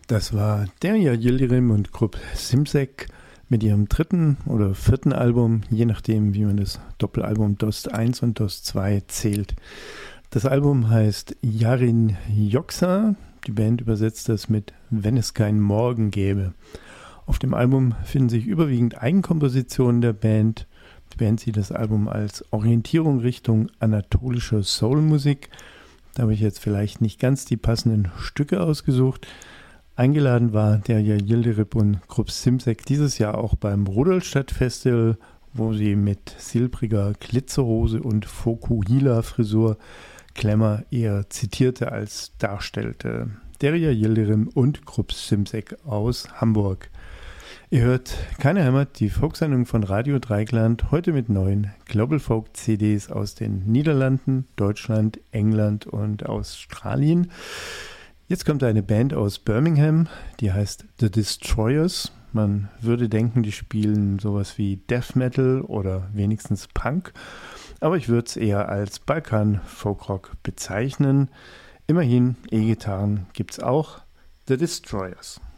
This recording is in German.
Das war Derya Yildirim und Grup Simsek mit ihrem dritten oder vierten Album, je nachdem, wie man das Doppelalbum Dost 1 und Dost 2 zählt. Das Album heißt Yarin Yoksa. Die Band übersetzt das mit Wenn es keinen Morgen gäbe. Auf dem Album finden sich überwiegend Eigenkompositionen der Band. Die Band sieht das Album als Orientierung Richtung anatolischer Soulmusik. Da habe ich jetzt vielleicht nicht ganz die passenden Stücke ausgesucht. Eingeladen war Derya Yildirim und Grup Simsek dieses Jahr auch beim Rudolstadt Festival, wo sie mit silbriger Glitzerhose und Fokuhila-Frisur Klemmer eher zitierte als darstellte. Derya Yildirim und Grup Simsek aus Hamburg. Ihr hört Keine Heimat, die Folksendung von Radio Dreieckland, heute mit neuen Global Folk CDs aus den Niederlanden, Deutschland, England und Australien. Jetzt kommt eine Band aus Birmingham, die heißt The Destroyers. Man würde denken, die spielen sowas wie Death Metal oder wenigstens Punk, aber ich würde es eher als Balkan-Folkrock bezeichnen. Immerhin, E-Gitarren gibt's auch. The Destroyers.